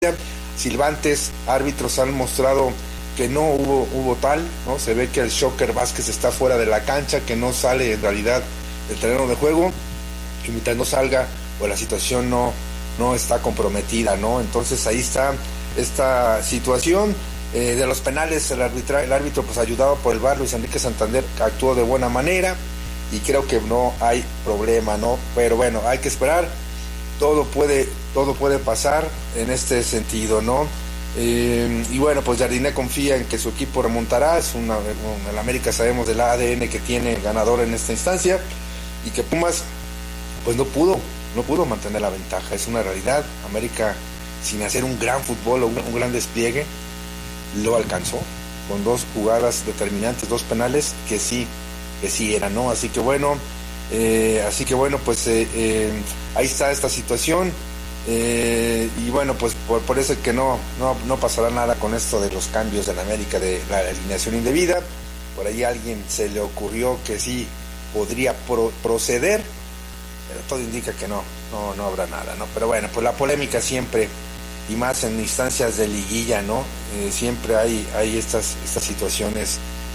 silbantes, árbitros han mostrado que no hubo tal, ¿no? Se ve que el Shocker Vázquez está fuera de la cancha, que no sale en realidad del terreno de juego, y mientras no salga, pues la situación no está comprometida, ¿no? Entonces ahí está esta situación. De los penales, el árbitro, pues ayudado por el VAR, Luis Enrique Santander, actuó de buena manera y creo que no hay problema, ¿no? Pero bueno, hay que esperar, todo puede pasar en este sentido, ¿no? Y bueno, pues Jardiné confía en que su equipo remontará. El América sabemos del ADN que tiene ganador en esta instancia, y que Pumas pues no pudo mantener la ventaja. Es una realidad. América, sin hacer un gran fútbol o un gran despliegue, lo alcanzó con dos jugadas determinantes, dos penales que sí eran, ¿no? Así que bueno, pues ahí está esta situación. Y bueno, pues por eso es que no pasará nada con esto de los cambios en América, de la alineación indebida. Por ahí a alguien se le ocurrió que sí podría proceder, pero todo indica que no habrá nada, ¿no? Pero bueno, pues la polémica siempre, y más en instancias de liguilla, ¿no? Siempre hay estas situaciones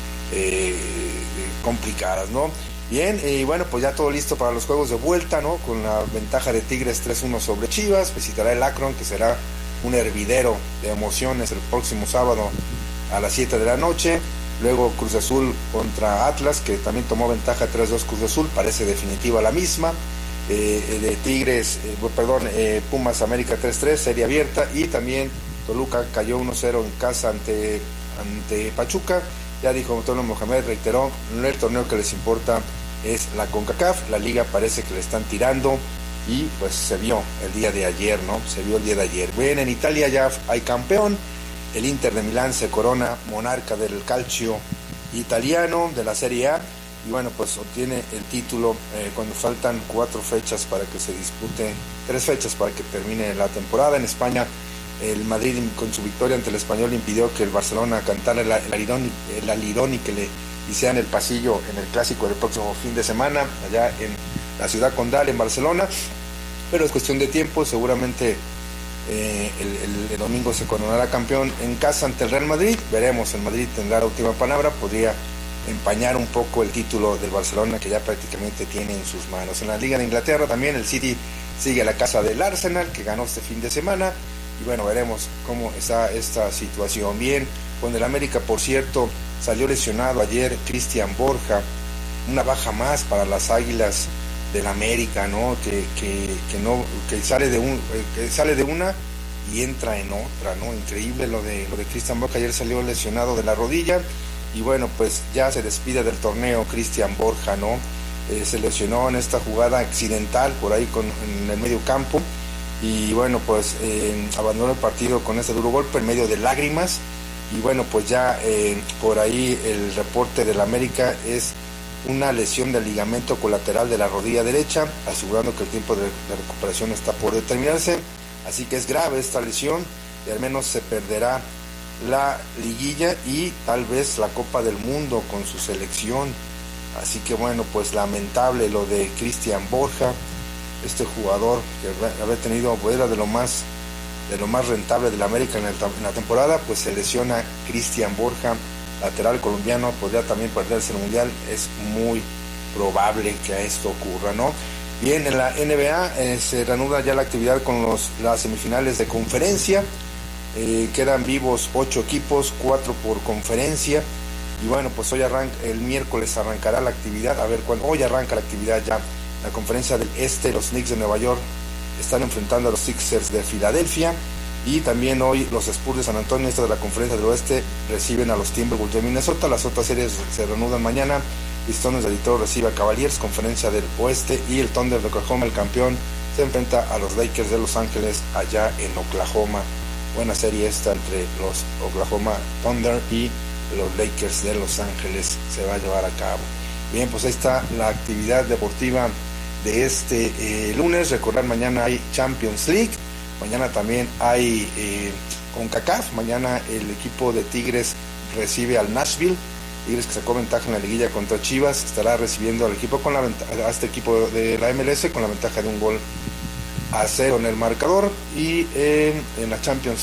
complicadas, ¿no? Bien, y bueno, pues ya todo listo para los juegos de vuelta, ¿no? Con la ventaja de Tigres 3-1 sobre Chivas. Visitará el Akron, que será un hervidero de emociones el próximo sábado a las 7 de la noche. Luego Cruz Azul contra Atlas, que también tomó ventaja 3-2 Cruz Azul, parece definitiva la misma. De Tigres, Pumas América 3-3, serie abierta, y también Toluca cayó 1-0 en casa ante Pachuca. Ya dijo Antonio Mohamed, reiteró, el torneo que les importa es la CONCACAF. La liga parece que le están tirando, y pues se vio el día de ayer, ¿no? Bien, en Italia ya hay campeón. El Inter de Milán se corona monarca del calcio italiano, de la Serie A. Y bueno, pues obtiene el título cuando faltan 4 fechas para que se dispute, 3 fechas para que termine la temporada. En España, el Madrid, con su victoria ante el Español, impidió que el Barcelona cantara el alirón y que le hicieran el pasillo en el clásico del próximo fin de semana, allá en la ciudad condal, en Barcelona. Pero es cuestión de tiempo, seguramente el domingo se coronará campeón en casa ante el Real Madrid. Veremos, el Madrid tendrá la última palabra, podría empañar un poco el título del Barcelona, que ya prácticamente tiene en sus manos. En la Liga de Inglaterra también el City sigue a la casa del Arsenal, que ganó este fin de semana, y bueno, veremos cómo está esta situación. Bien, con el América, por cierto, salió lesionado ayer Cristian Borja, una baja más para las Águilas del América, ¿no? Que sale de una y entra en otra, ¿no? Increíble lo de Cristian Borja. Ayer salió lesionado de la rodilla, y bueno, pues ya se despide del torneo Cristian Borja, ¿no? Se lesionó en esta jugada accidental por ahí en el medio campo, y bueno, pues abandonó el partido con este duro golpe en medio de lágrimas. Y bueno, pues ya por ahí el reporte del América es una lesión del ligamento colateral de la rodilla derecha, asegurando que el tiempo de recuperación está por determinarse. Así que es grave esta lesión, y al menos se perderá la liguilla y tal vez la Copa del Mundo con su selección. Así que bueno, pues lamentable lo de Cristian Borja, este jugador que había tenido, pues era de lo más rentable del América en la temporada. Pues se lesiona Cristian Borja, lateral colombiano, podría también perderse el Mundial. Es muy probable que esto ocurra, ¿no? Bien, en la NBA se reanuda ya la actividad con las semifinales de conferencia. Quedan vivos 8 equipos, 4 por conferencia. Y bueno, pues el miércoles arrancará la actividad. Hoy arranca la actividad ya. La conferencia del Este, los Knicks de Nueva York están enfrentando a los Sixers de Filadelfia. Y también hoy los Spurs de San Antonio, de la conferencia del Oeste, reciben a los Timberwolves de Minnesota. Las otras series se reanudan mañana. Pistones de Detroit recibe a Cavaliers, conferencia del Oeste. Y el Thunder de Oklahoma, el campeón, se enfrenta a los Lakers de Los Ángeles allá en Oklahoma. Buena serie esta entre los Oklahoma Thunder y los Lakers de Los Ángeles, se va a llevar a cabo. Bien, pues ahí está la actividad deportiva de este lunes. Recordar, mañana hay Champions League, mañana también hay CONCACAF. Mañana el equipo de Tigres recibe al Nashville. Tigres, que sacó ventaja en la liguilla contra Chivas, estará recibiendo al equipo a este equipo de la MLS con la ventaja de 1-0 en el marcador. Y en la Champions